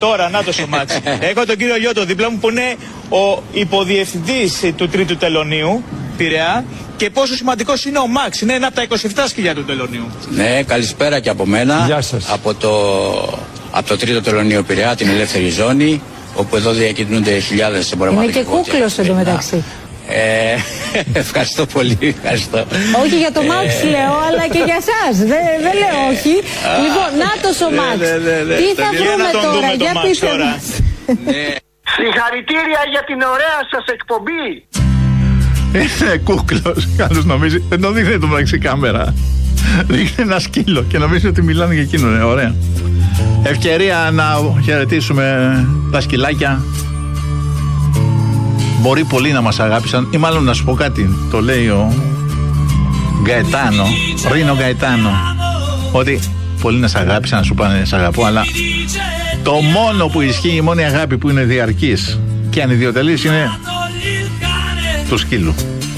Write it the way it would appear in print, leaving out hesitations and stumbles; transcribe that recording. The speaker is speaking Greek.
Τώρα, να το μάτς. Έχω τον κύριο Γιώτο δίπλα μου που είναι ο υποδιευθυντής του τρίτου τελωνίου, Πειραιά. Και πόσο σημαντικός είναι ο Μαξ, είναι ένα από τα 27 σκυλιά του τελωνίου. Ναι, καλησπέρα και από μένα. Γεια σας. Από το τρίτο τελωνίο Πειραιά, την ελεύθερη ζώνη, όπου εδώ διακινούνται χιλιάδες εμπορευματικά. Είναι και κούκλος εντωμεταξύ. Ευχαριστώ πολύ, ευχαριστώ. Όχι για το Μαξ λέω, αλλά και για εσάς. Δεν λέω όχι. Λοιπόν, νάτος ο Μαξ. Τι θα βρούμε τώρα, για πείτε μας. Συγχαρητήρια για την ωραία σας εκπομπή. Είναι κούκλος. Κάποιος νομίζει. Δεν το δείχνει το μεταξύ κάμερα. Δείχνει ένα σκύλο και νομίζει ότι μιλάνε για εκείνο. Είναι ωραία. Ευκαιρία να χαιρετήσουμε τα σκυλάκια. Μπορεί πολλοί να μας αγάπησαν, ή μάλλον να σου πω κάτι. Το λέει ο Γκαετάνο, Ρίνο Γκαετάνο, ότι πολλοί να σ' αγάπησαν, να σου πάνε σ' αγαπώ, αλλά το μόνο που ισχύει, η μόνη αγάπη που είναι διαρκής και ανιδιοτελής είναι του σκύλου.